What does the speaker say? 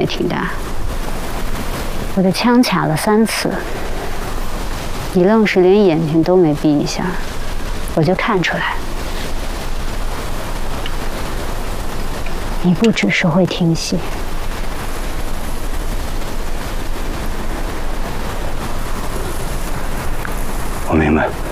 挺大，我的枪卡了3次，你愣是连眼睛都没闭一下，我就看出来，你不只是会听戏。 我明白。